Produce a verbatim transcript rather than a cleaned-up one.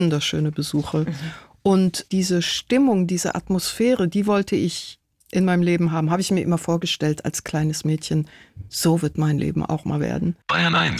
wunderschöne Besuche. Mhm. Und diese Stimmung, diese Atmosphäre, die wollte ich in meinem Leben haben. Habe ich mir immer vorgestellt als kleines Mädchen, so wird mein Leben auch mal werden. Bayern eins.